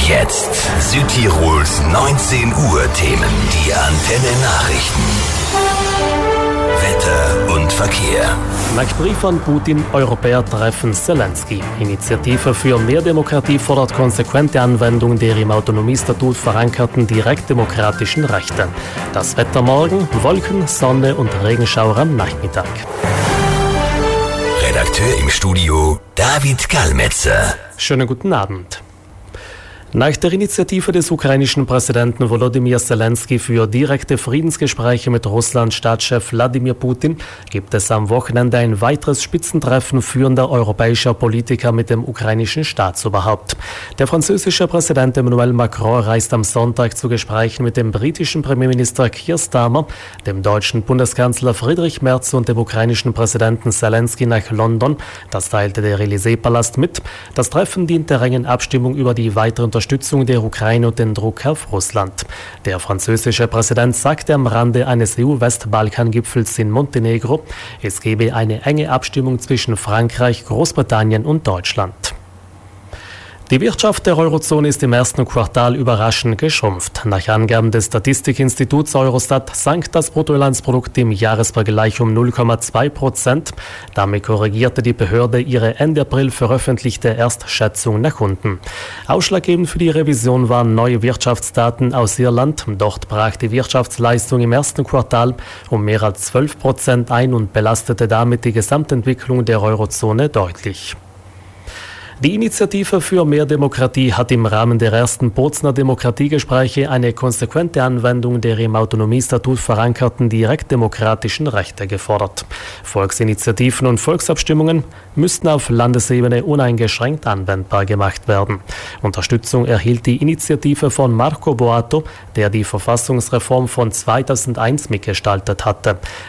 jetzt Südtirols 19 Uhr Themen, die Antenne Nachrichten. Wetter und Verkehr. Nach Brief an Putin, Europäer treffen Zelensky. Initiative für mehr Demokratie fordert konsequente Anwendung der im Autonomiestatut verankerten direktdemokratischen Rechte. Das Wetter morgen, Wolken, Sonne und Regenschauer am Nachmittag. Redakteur im Studio David Kalmetzer. Schönen guten Abend. Nach der Initiative des ukrainischen Präsidenten Volodymyr Zelensky für direkte Friedensgespräche mit Russlands Staatschef Wladimir Putin gibt es am Wochenende ein weiteres Spitzentreffen führender europäischer Politiker mit dem ukrainischen Staatsoberhaupt. Der französische Präsident Emmanuel Macron reist am Sonntag zu Gesprächen mit dem britischen Premierminister Keir Starmer, dem deutschen Bundeskanzler Friedrich Merz und dem ukrainischen Präsidenten Zelensky nach London. Das teilte der Élysée-Palast mit. Das Treffen dient der engen Abstimmung über die weitere Unterstützung der Ukraine und den Druck auf Russland. Der französische Präsident sagte am Rande eines EU-Westbalkan-Gipfels in Montenegro, es gebe eine enge Abstimmung zwischen Frankreich, Großbritannien und Deutschland. Die Wirtschaft der Eurozone ist im ersten Quartal überraschend geschrumpft. Nach Angaben des Statistikinstituts Eurostat sank das Bruttoinlandsprodukt im Jahresvergleich um 0,2%. Damit korrigierte die Behörde ihre Ende April veröffentlichte Erstschätzung nach unten. Ausschlaggebend für die Revision waren neue Wirtschaftsdaten aus Irland. Dort brach die Wirtschaftsleistung im ersten Quartal um mehr als 12% ein und belastete damit die Gesamtentwicklung der Eurozone deutlich. Die Initiative für mehr Demokratie hat im Rahmen der ersten Bozner Demokratiegespräche eine konsequente Anwendung der im Autonomiestatut verankerten direktdemokratischen Rechte gefordert. Volksinitiativen und Volksabstimmungen müssten auf Landesebene uneingeschränkt anwendbar gemacht werden. Unterstützung erhielt die Initiative von Marco Boato, der die Verfassungsreform von 2001 mitgestaltet hatte.